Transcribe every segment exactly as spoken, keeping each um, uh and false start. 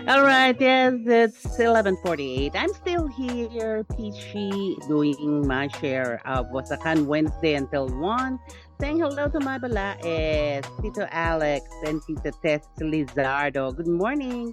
All right, yes, it's eleven forty-eight. I'm still here, peachy, doing my share of Wasakan Wednesday until one. Saying hello to my balaes, Tito Alex and Tita Tess Lizardo. Good morning.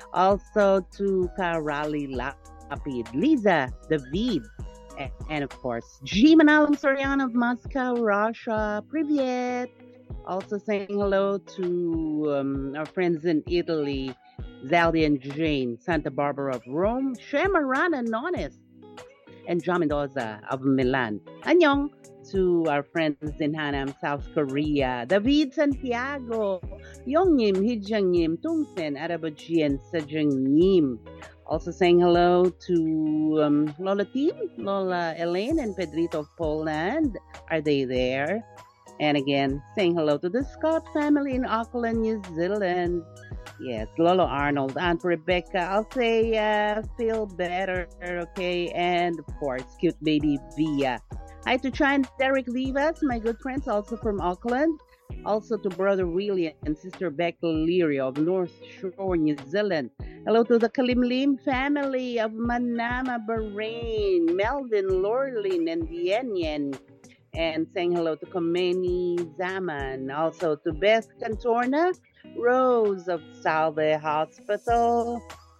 Also to Karali Lapid, Liza, David, a- and of course, G. Manalang Soriano of Moscow, Russia. Privyet. Also saying hello to um, our friends in Italy, Zaldi and Jane, Santa Barbara of Rome, Shemarana Nonis, and John Mendoza of Milan. Annyeong to our friends in Hanam, South Korea, David Santiago, Yongnim, Hijangnim, Tungsen, Arabaji, and Sajangnim. Also saying hello to um, Lola Team, Lola Elaine, and Pedrito of Poland. Are they there? And again, saying hello to the Scott family in Auckland, New Zealand. Yes, Lolo Arnold, Aunt Rebecca. I'll say uh, feel better, okay? And of course, cute baby Via. Hi to Chai and Derek Vivas, my good friends, also from Auckland. Also to brother William and sister Becca Leary of North Shore, New Zealand. Hello to the Kalimlim family of Manama, Bahrain. Melvin, Lorlin, and Yen and saying hello to Komeni Zaman, also to Beth Cantorna, Rose of Salve Hospital,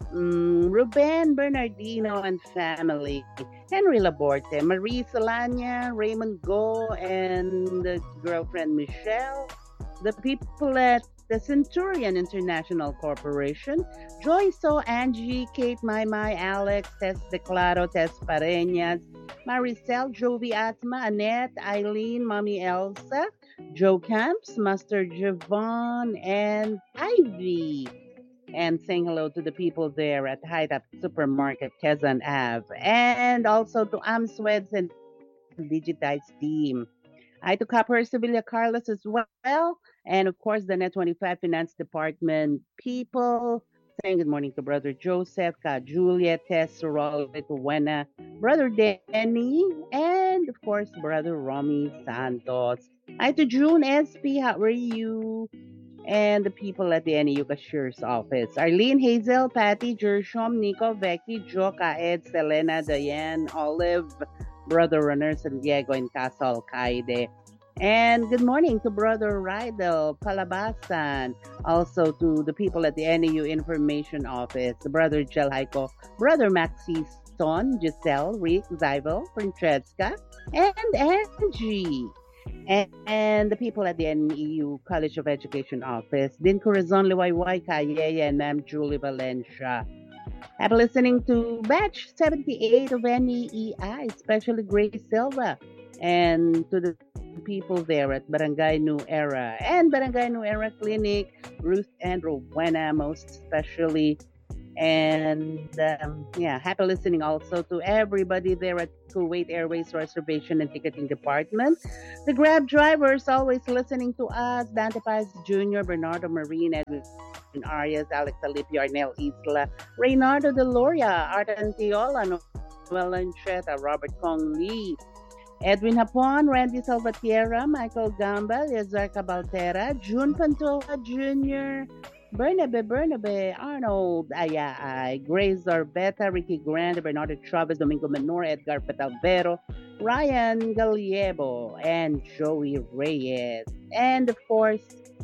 um, Ruben Bernardino and family, Henry Laborte, Marie Solania, Raymond Go, and the girlfriend Michelle, the people at the Centurion International Corporation, Joyce O, Angie, Kate, Mai Mai, Alex, Tess Declaro, Tess Pareñas, Maricel, Jovi Atma, Annette, Eileen, Mommy Elsa, Joe Camps, Master Javon, and Ivy. And saying hello to the people there at High Top Supermarket, Quezon Ave. And also to Amsweds and Digitize team. Hi to Copper Sevilla Carlos as well. And of course, the Net twenty-five Finance Department people. Saying good morning to Brother Joseph, Ka Julia, Tess, Sorol, Buena, Brother Danny, and of course, Brother Romy Santos. Hi to June S P, how are you? And the people at the N A U Cashier's office. Arlene, Hazel, Patty, Jershom, Nico, Becky, Jo, Ed, Selena, Diane, Olive, Brother Runner, San Diego, and Castle Kaide. And good morning to Brother Rydel, Palabasan. Also to the people at the N A U Information Office, Brother Jelhaiko, Brother Maxi Son, Giselle, Rick, Zyvel, Francesca, and Angie. And, and the people at the N E U College of Education Office, Din Corazon Liwayway, Kayaya, and Ma'am Julie Valencia. Happy listening to batch seventy-eight of N E E I, especially Grace Silva, and to the people there at Barangay New Era and Barangay New Era Clinic, Ruth and Rowena, most especially. And um, yeah, happy listening also to everybody there at Kuwait Airways Reservation and Ticketing Department. The Grab drivers always listening to us, Dante Paz Junior, Bernardo Marine, Edwin Arias, Alex Alipio, Arnel Isla, Reynardo De Loria, Arta Antiola, Noel Lancheta, Robert Kong Lee, Edwin Hapon, Randy Salvatierra, Michael Gamba, Lazar Cabaltera, June Pantoja Junior, Bernabe, Bernabe, Arnold Ayaay, Grace Zarbeta, Ricky Grande, Bernardo Chavez, Domingo Menor, Edgar Petalvero, Ryan Galiebo, and Joey Reyes. And of course,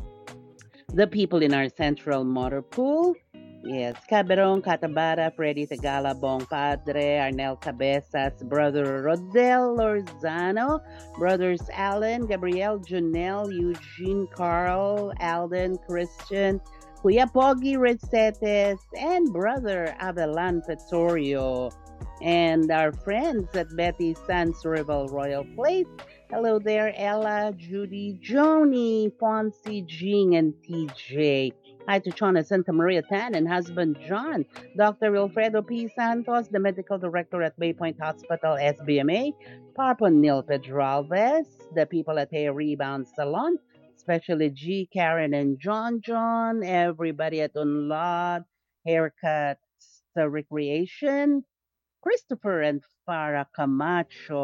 the people in our central motor pool. Yes, Caberon, Catabara, Freddy Tagala, Bong Padre, Arnel Cabezas, Brother Rodel Lorzano, Brothers Alan, Gabriel, Janelle, Eugene, Carl, Alden, Christian, Kuya Pogi Recetes, and Brother Abelan Pettorio, and our friends at Betty Sands Rival Royal Place. Hello there, Ella, Judy, Joni, Fonzie, Jean, and T J. Hi to Chona Santa Maria Tan and husband John, Doctor Wilfredo P. Santos, the medical director at Baypoint Hospital, S B M A, Papa Neil Pedralves, the people at Hair Rebound Salon, especially G, Karen, and John John, everybody at Unlod, Haircuts, the Recreation, Christopher and Farah Camacho,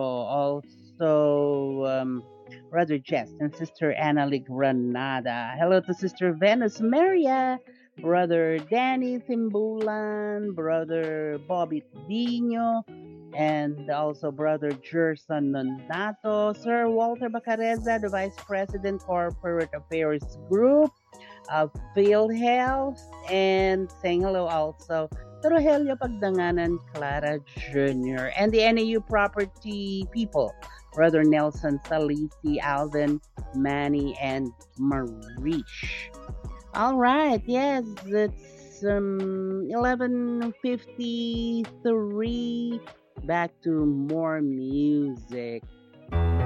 also um, Brother Jess and Sister Annalie Granada. Hello to Sister Venus Maria, Brother Danny Timbulan, Brother Bobby Dino, and also Brother Gerson Nonato, Sir Walter Bacareza, the Vice President Corporate Affairs Group of PhilHealth, and saying hello also to Rogelio Pagdanganan Clara Junior and the N A U property people, Brother Nelson Salisi, Alden, Manny, and Marish. All right, yes, it's um eleven fifty-three. Back to more music.